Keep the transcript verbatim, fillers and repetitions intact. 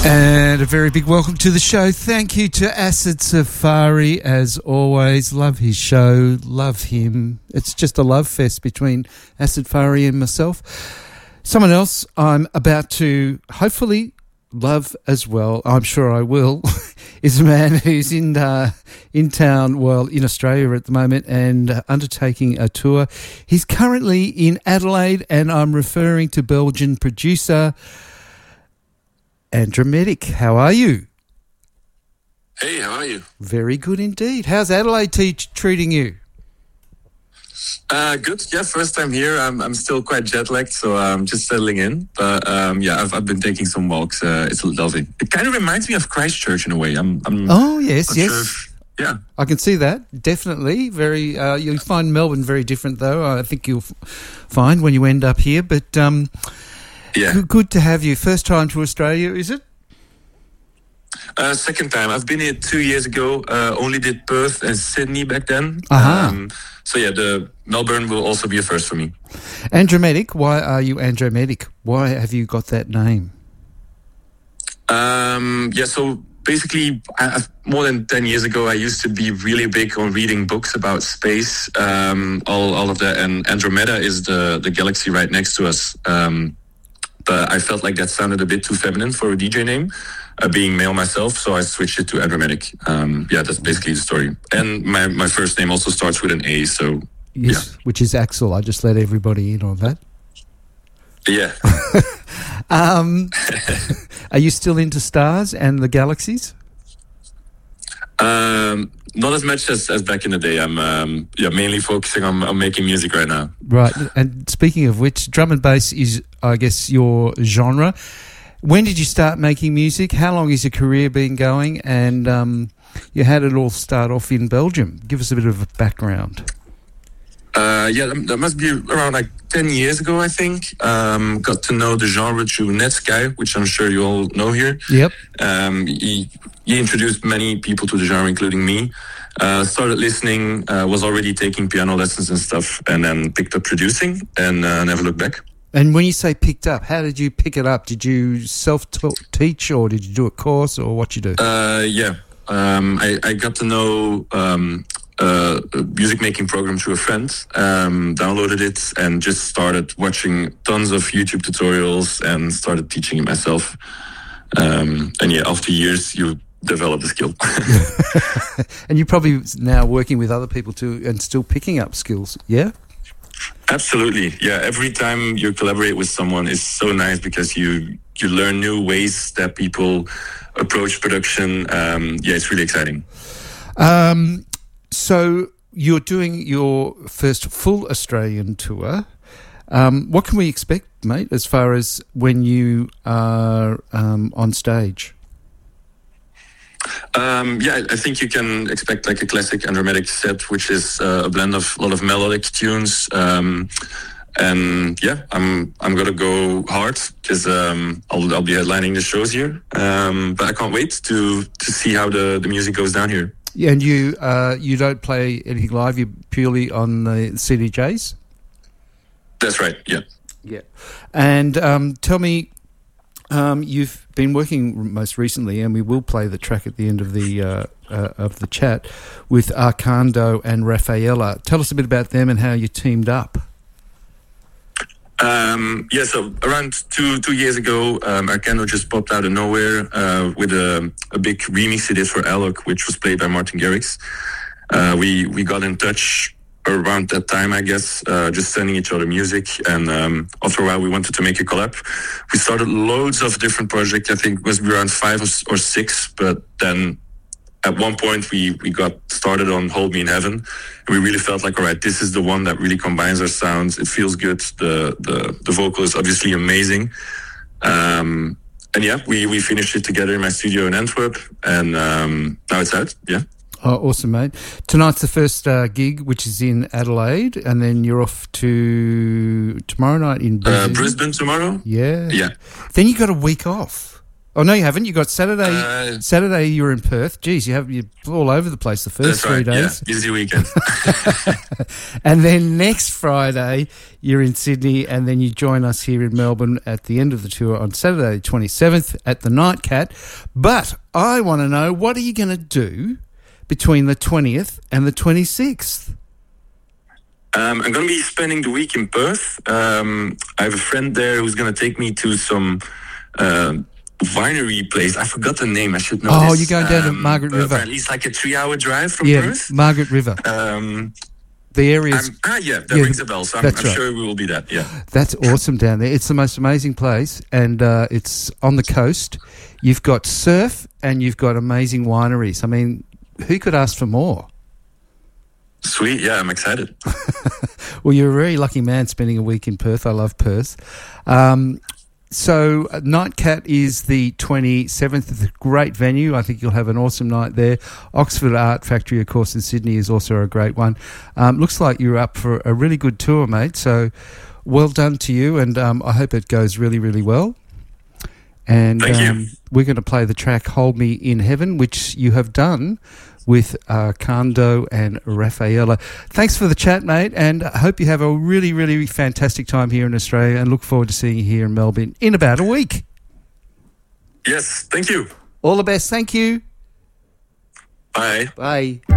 And a very big welcome to the show. Thank you to Acid Safari, as always. Love his show, love him. It's just a love fest between Acid Safari and myself. Someone else I'm about to hopefully love as well, I'm sure I will, is a man who's in uh, in town, well, in Australia at the moment, and uh, undertaking a tour. He's currently in Adelaide, and I'm referring to Belgian producer Andromatic. How are you? Hey, how are you? Very good indeed. How's Adelaide te- treating you? Uh, good. Yeah, first time here. I'm I'm still quite jet lagged, so I'm just settling in. But um, yeah, I've I've been taking some walks. Uh, it's lovely. It kind of reminds me of Christchurch in a way. I'm. I'm oh yes, yes. Sure if, yeah, I can see that. Definitely. Very. Uh, you'll find Melbourne very different, though. I think you'll f- find when you end up here. But um, yeah, good, good to have you. First time to Australia, is it? Uh, second time. I've been here two years ago. Uh, only did Perth and Sydney back then. Uh-huh. Um, so yeah, the Melbourne will also be a first for me. Andromatic. Why are you Andromatic? Why have you got that name? Um, yeah, so basically, I, more than ten years ago, I used to be really big on reading books about space, um, all all of that. And Andromeda is the the galaxy right next to us. Um, but I felt like that sounded a bit too feminine for a D J name. Uh, being male myself, so I switched it to Andromatic. Um, yeah, that's basically the story. And my, my first name also starts with an A, so yes, yeah. Which is Axel. I just let everybody in on that. Yeah. um, are you still into stars and the galaxies? Um, not as much as, as back in the day. I'm um, yeah mainly focusing on, on making music right now. Right. And speaking of which, drum and bass is, I guess, your genre. When did you start making music? How long has your career been going? And um, you had it all start off in Belgium. Give us a bit of a background. Uh, yeah, that must be around like ten years ago, I think. Um, got to know the genre through Netsky, which I'm sure you all know here. Yep. Um, he, he introduced many people to the genre, including me. Uh, started listening, uh, was already taking piano lessons and stuff, and then picked up producing and uh, never looked back. And when you say picked up, how did you pick it up? Did you self-teach or did you do a course or what you do? Uh, yeah, um, I, I got to know um, uh, a music making program through a friend, um, downloaded it and just started watching tons of YouTube tutorials and started teaching it myself. Um, and yeah, after years, you develop the skill. And you're probably now working with other people too and still picking up skills, yeah? Absolutely. Yeah. Every time you collaborate with someone is so nice because you, you learn new ways that people approach production. Um, yeah, it's really exciting. Um, so you're doing your first full Australian tour. Um, what can we expect, mate, as far as when you are um, on stage? Um, yeah, I think you can expect like a classic Andromatic set, which is uh, a blend of a lot of melodic tunes. Um, and yeah, I'm I'm gonna go hard because um, I'll I'll be headlining the shows here. Um, but I can't wait to to see how the, the music goes down here. Yeah, and you uh, you don't play anything live. You're purely on the C D Js. That's right. Yeah. Yeah, and um, tell me. Um, you've been working most recently, and we will play the track at the end of the uh, uh, of the chat with Arcando and Rafaela. Tell us a bit about them and how you teamed up. Um, yeah, so around two two years ago, um, Arcando just popped out of nowhere uh, with a, a big remix he did for Alok, which was played by Martin Garrix. Uh, we we got in touch around that time, I guess, uh, just sending each other music. And um, after a while, we wanted to make a collab. We started loads of different projects. I think it was around five or six. But then at one point, we, we got started on Hold Me in Heaven. And we really felt like, all right, this is the one that really combines our sounds. It feels good. The the, the vocal is obviously amazing. Um, and yeah, we, we finished it together in my studio in Antwerp. And um, now it's out, yeah. Oh, awesome, mate. Tonight's the first uh, gig, which is in Adelaide, and then you're off to tomorrow night in Brisbane. Uh, Brisbane tomorrow? Yeah. Yeah. Then you got a week off. Oh, no, you haven't. You got Saturday. Uh, Saturday, you're in Perth. Geez, you have you're all over the place the first That's three right. days. Yeah, busy weekend. And then next Friday, you're in Sydney, and then you join us here in Melbourne at the end of the tour on Saturday, the twenty-seventh at the Nightcat. But I want to know, what are you going to do between the twentieth and the twenty-sixth? Um, I'm going to be spending the week in Perth. Um, I have a friend there who's going to take me to some uh, winery place. I forgot the name. I should know Oh, this. you're going down to Um, Margaret uh, River. At least like a three-hour drive from Yeah, Perth. Margaret River. Um, The area's I'm, ah, yeah, that Yeah, rings a bell. So I'm, that's I'm right. sure we will be that. Yeah. That's awesome down there. It's the most amazing place, and uh, it's on the coast. You've got surf, and you've got amazing wineries. I mean, who could ask for more? Sweet. Yeah, I'm excited. Well, you're a very lucky man spending a week in Perth. I love Perth. Um, so uh, Nightcat is the twenty-seventh. It's a great venue. I think you'll have an awesome night there. Oxford Art Factory, of course, in Sydney is also a great one. Um, looks like you're up for a really good tour, mate. So well done to you, and um, I hope it goes really, really well. And Thank you. um, we're going to play the track Hold Me in Heaven, which you have done with uh, Kando and Rafaela. Thanks for the chat, mate, and I hope you have a really, really fantastic time here in Australia, and look forward to seeing you here in Melbourne in about a week. Yes. Thank you. All the best. Thank you. Bye. Bye.